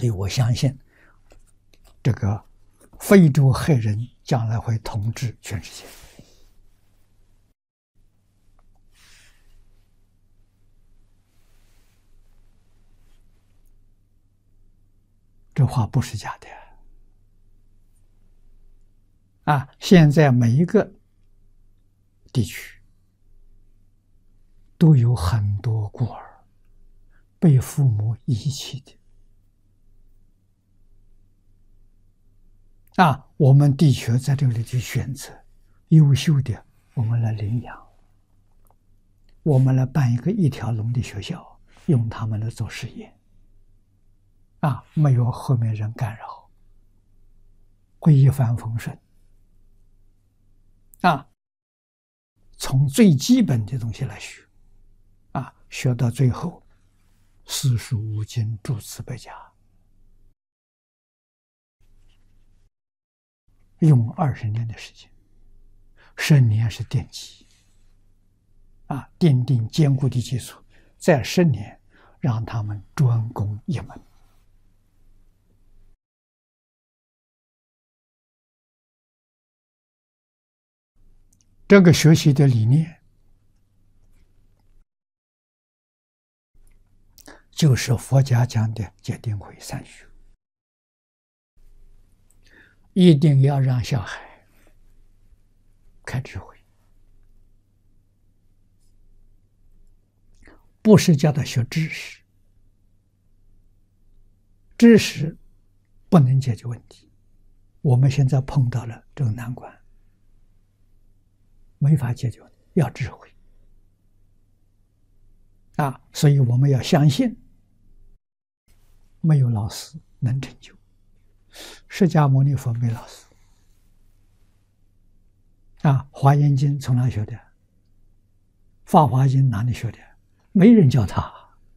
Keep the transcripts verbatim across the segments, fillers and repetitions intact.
所以我相信，这个非洲黑人将来会统治全世界。这话不是假的啊！现在每一个地区都有很多孤儿被父母遗弃的啊！我们的确在这里去选择优秀的，我们来领养，我们来办一个一条龙的学校，用他们来做实验。啊，没有后面人干扰，会一帆风顺。啊，从最基本的东西来学，啊，学到最后，四书五经诸子百家，用二十年的时间，十年是奠基，啊，奠定坚固的基础，再十年让他们专攻一门。这个学习的理念，就是佛家讲的戒定慧三学，一定要让小孩开智慧，不是叫他学知识，知识不能解决问题。我们现在碰到了这个难关，没法解决，要智慧啊！所以我们要相信，没有老师能成就。释迦牟尼佛没老师啊，《华严经》从哪学的？《法华经》哪里学的？没人教他，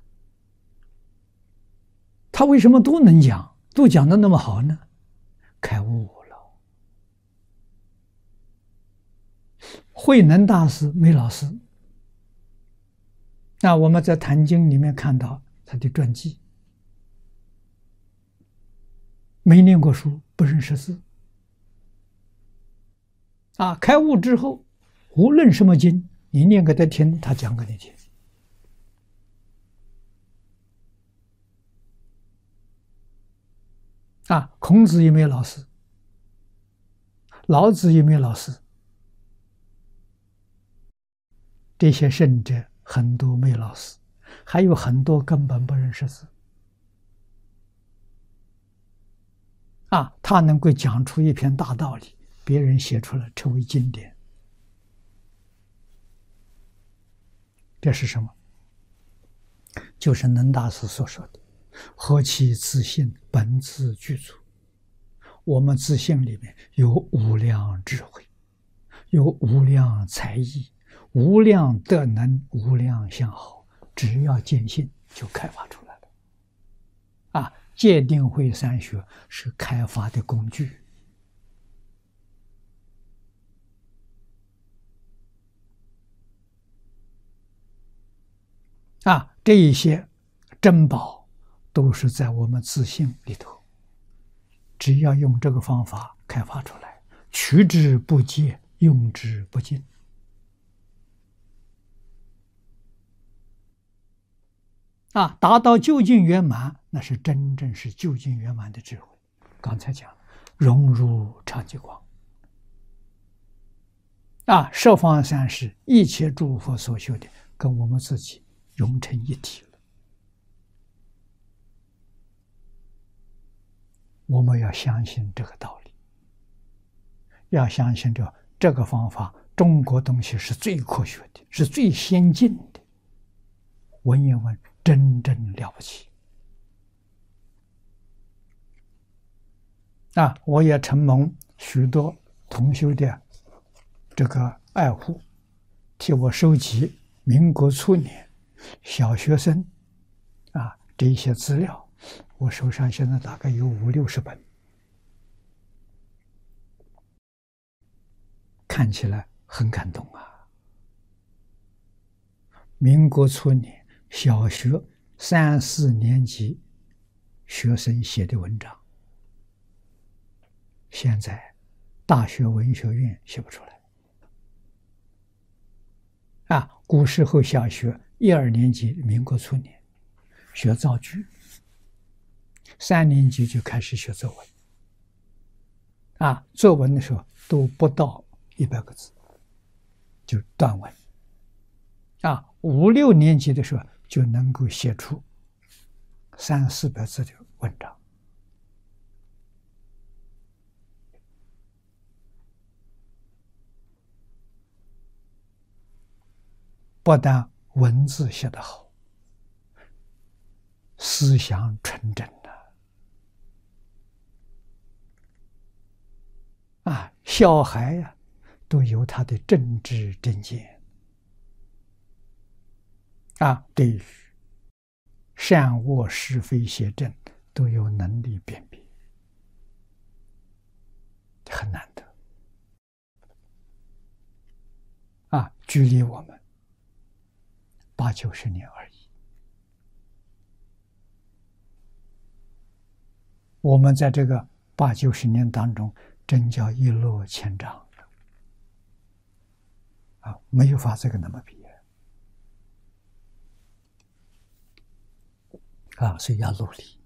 他为什么都能讲，都讲得那么好呢？开悟了。慧能大师没老师，那我们在《坛经》里面看到他的传记，没念过书，不认识字，啊，开悟之后，无论什么经，你念给他听，他讲给你听。啊，孔子也没老师，老子也没老师，这些圣者很多没老师，还有很多根本不认识字。啊，他能够讲出一篇大道理，别人写出来成为经典，这是什么？就是能大师所说的何其自信，本自具足。我们自信里面有无量智慧，有无量才艺，无量德能，无量相好，只要坚信就开发出来了。啊，戒定慧三学是开发的工具。啊，这一些珍宝都是在我们自信里头，只要用这个方法开发出来，取之不竭，用之不尽。啊，达到究竟圆满，那是真正是究竟圆满的智慧。刚才讲融入常寂光，啊，十方三世一切诸佛所修的，跟我们自己融成一体了。我们要相信这个道理，要相信这这个方法，中国东西是最科学的，是最先进的。文言文真正了不起啊！我也承蒙许多同修的这个爱护，替我收集民国初年小学生啊这一些资料，我手上现在大概有五六十本，看起来很感动啊！民国初年小学三四年级学生写的文章，现在大学文学院写不出来。啊，古时候小学一二年级，民国初年学造句，三年级就开始学作文。啊，作文的时候都不到一百个字，就段文。啊，五六年级的时候就能够写出三四百字的文章。不但文字写得好，思想纯正的啊，小孩呀、啊、都有他的政治正见啊，对于善恶是非邪正都有能力辨别，很难得啊。距离我们八九十年而已，我们在这个八九十年当中，真叫一落千丈啊，没有法这个那么比啊，所以要努力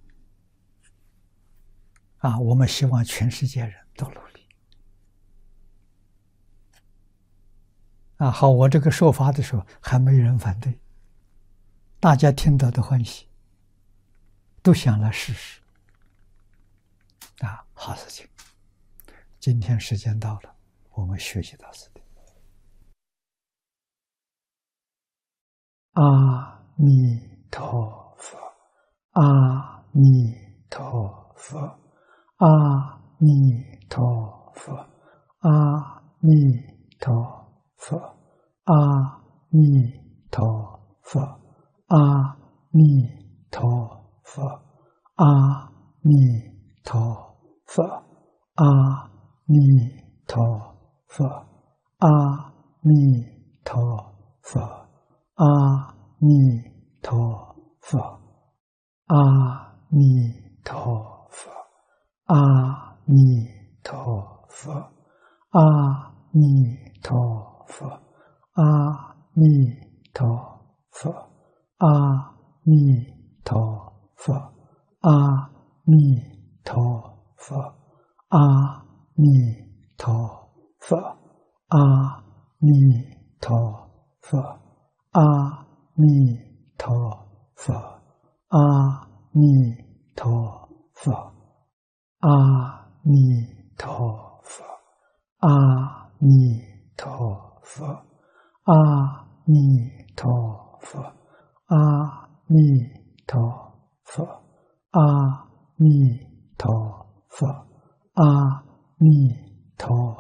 啊！我们希望全世界人都努力啊！好，我这个说法的时候还没人反对，大家听到都欢喜，都想来试试啊！好事情。今天时间到了，我们学习到此地。阿弥陀佛，阿弥陀佛，阿弥陀佛，阿弥陀佛，阿弥陀佛，阿弥陀佛，阿弥陀佛，阿弥陀佛，阿弥陀佛。阿弥陀佛，阿弥陀佛，阿弥陀佛，阿弥陀佛，阿弥陀佛，阿弥陀佛，阿弥陀佛，阿弥陀佛，阿弥陀佛。阿弥陀佛，阿弥陀佛，阿弥陀佛，阿弥陀佛，阿弥陀佛，阿弥陀佛，阿弥陀佛，阿弥陀